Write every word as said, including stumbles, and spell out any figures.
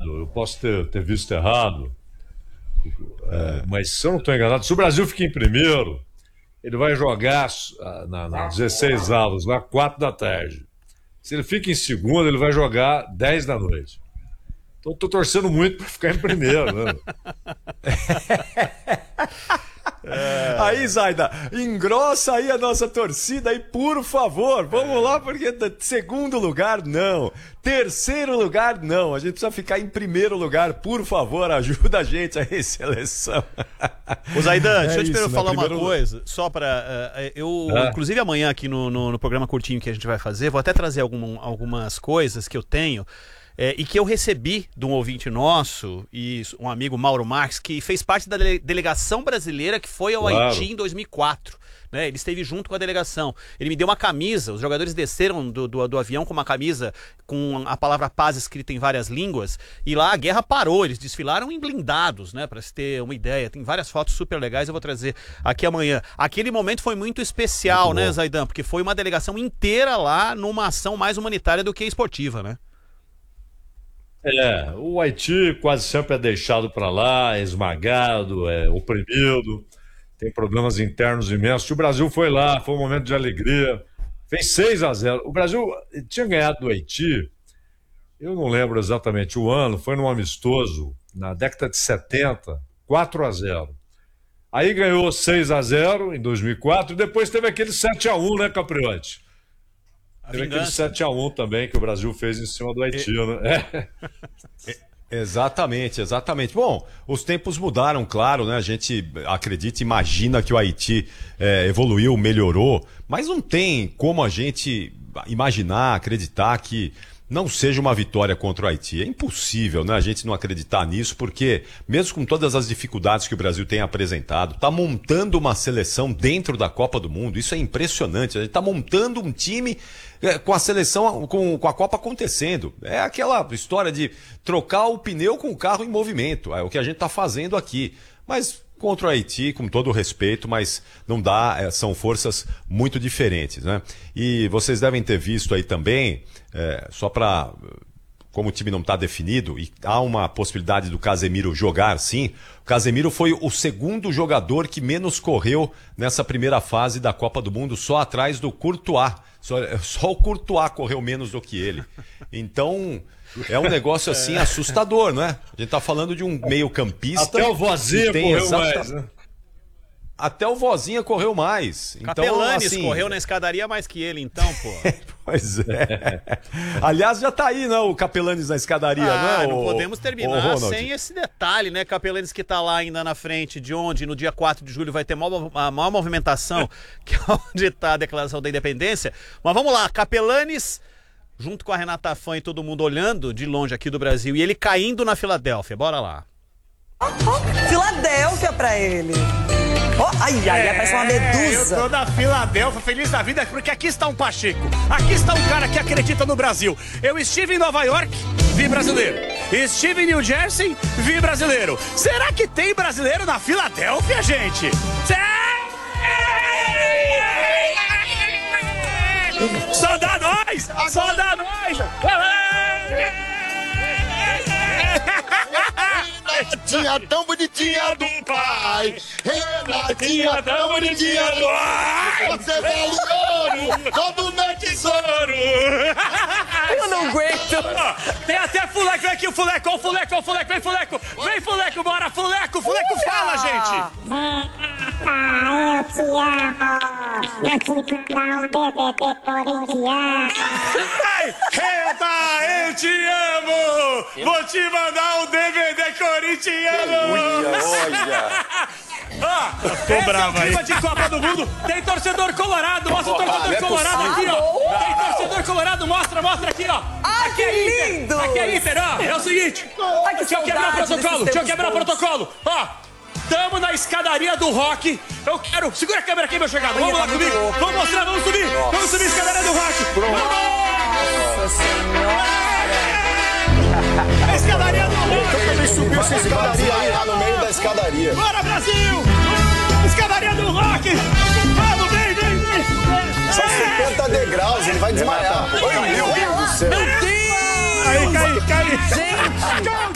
eu posso ter, ter visto errado, é, mas se eu não estou enganado, se o Brasil fica em primeiro, ele vai jogar na, na dezesseis avos, lá quatro da tarde. Se ele fica em segundo, ele vai jogar dez da noite. Então estou torcendo muito para ficar em primeiro, né? É. Aí, Zaida, engrossa aí a nossa torcida aí, por favor. Vamos lá, porque segundo lugar, não. Terceiro lugar, não. A gente precisa ficar em primeiro lugar, por favor. Ajuda a gente aí, seleção. Ô, Zaidan, deixa é eu te isso, falar primeiro... uma coisa. Só para uh, eu, é. inclusive amanhã aqui no, no, no programa curtinho que a gente vai fazer, vou até trazer algum, algumas coisas que eu tenho. É, e que eu recebi de um ouvinte nosso, e um amigo, Mauro Marques, que fez parte da dele- delegação brasileira que foi ao Claro. Haiti em dois mil e quatro. Né? Ele esteve junto com a delegação. Ele me deu uma camisa, os jogadores desceram do, do, do avião com uma camisa com a palavra paz escrita em várias línguas, e lá a guerra parou, eles desfilaram em blindados, né? Para se ter uma ideia. Tem várias fotos super legais, eu vou trazer aqui amanhã. Aquele momento foi muito especial, muito né, Zaidan? Porque foi uma delegação inteira lá numa ação mais humanitária do que esportiva, né? É, o Haiti quase sempre é deixado para lá, é esmagado, é oprimido, tem problemas internos imensos. O Brasil foi lá, foi um momento de alegria, fez seis a zero. O Brasil tinha ganhado do Haiti, eu não lembro exatamente o ano, foi num amistoso, na década de setenta, quatro a zero. Aí ganhou seis a zero em dois mil e quatro, e depois teve aquele sete a um, né, Capriotti? Teve aquele sete a um também que o Brasil fez em cima do Haiti, e... né? É. Exatamente, exatamente. Bom, os tempos mudaram, claro, né? A gente acredita, imagina que o Haiti é, evoluiu, melhorou, mas não tem como a gente imaginar, acreditar que não seja uma vitória contra o Haiti. É impossível, né? A gente não acreditar nisso, porque mesmo com todas as dificuldades que o Brasil tem apresentado, está montando uma seleção dentro da Copa do Mundo. Isso é impressionante. A gente está montando um time é, com a seleção, com, com a Copa acontecendo. É aquela história de trocar o pneu com o carro em movimento. É o que a gente está fazendo aqui. Mas contra o Haiti, com todo o respeito, mas não dá, é, são forças muito diferentes, né? E vocês devem ter visto aí também, é, só para, como o time não está definido, e há uma possibilidade do Casemiro jogar, sim. O Casemiro foi o segundo jogador que menos correu nessa primeira fase da Copa do Mundo, só atrás do Courtois. Só, só o Courtois correu menos do que ele. Então... é um negócio assim é. assustador, né? A gente tá falando de um meio-campista. Até o Vozinha correu exata... mais, né? Até o Vozinha correu mais. Então, Capelanes assim... correu na escadaria mais que ele, então, pô. Pois é. Aliás, já tá aí, né, o Capelanes na escadaria, ah, né? Não o, podemos terminar sem esse detalhe, né? Capelanes que tá lá ainda na frente de onde no dia quatro de julho vai ter maior, a maior movimentação, que é onde tá a declaração da independência. Mas vamos lá, Capelanes... junto com a Renata Fã e todo mundo olhando de longe aqui do Brasil, e ele caindo na Filadélfia. Bora lá. Oh, oh, Filadélfia pra ele. Oh, ai, ai, é, parece uma medusa. Eu tô da Filadélfia, feliz da vida, porque aqui está um Pacheco. Aqui está um cara que acredita no Brasil. Eu estive em Nova York, vi brasileiro. Estive em New Jersey, vi brasileiro. Será que tem brasileiro na Filadélfia, gente? Só dá nós! Só dá nós! Renatinha tão bonitinha do pai, Renatinha tão bonitinha do pai, você vale ouro, todo meu tesouro. Eu não aguento. Tem até Fuleco, vem aqui o Fuleco, o Fuleco, o Fuleco, vem Fuleco, vem Fuleco, bora Fuleco, Fuleco fala, gente. Eu te amo, eu te mandar um D V D corintiano. Ai, Reda, eu te amo, vou te mandar um D V D corintiano. Olha, Ah, esse bravo é o clima aí. de Copa do Mundo. Tem torcedor colorado, mostra o torcedor é colorado aqui, ó. Tem torcedor colorado, mostra, mostra aqui, ó. Ai, Aqui é que Inter, lindo! aqui é Inter, ó. É o seguinte, Ai, que deixa eu quebrar o saudade protocolo, desses deixa eu quebrar o tempos bons. protocolo. Ó, tamo na escadaria do rock. Eu quero, segura a câmera aqui, meu chegado. Vamos Ai, lá tá comigo, muito louco. vamos mostrar, vamos subir. Vamos subir a escadaria do rock. Vamos! Nossa Senhora. A escadaria do rock. eu também subi essa escadaria aí, lá no meio da escadaria. Bora, Brasil! Escadaria do rock! Vamos, vem, vem, vem! São cinquenta degraus, ele vai desmaiar. Ai, meu Deus do céu. Aí, cai, cai! Gente,